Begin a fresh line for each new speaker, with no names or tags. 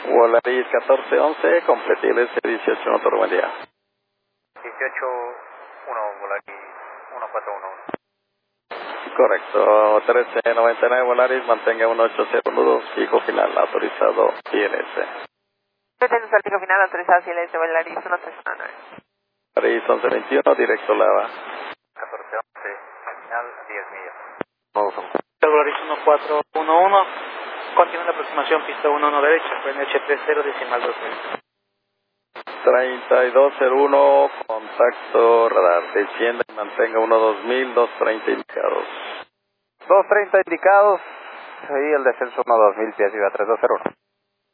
Volaris 1411, completible 18 motor, buen día.
18-1, Volaris 1411.
Correcto, 1399 Volaris, mantenga 1802, fijo final, autorizado INS.
Tenemos al pico final autorizado silencio Volaris 1399.
Volaris 1121, directo Lava.
1411, final 10 millas.
Volaris 1411, continúa la aproximación, pista 11 derecha, NH 30 decimal 2000.
3201, contacto radar, descienda y mantenga 12000, 230 indicados.
230 indicados, ahí el descenso 1-2000 pies, iba 3201.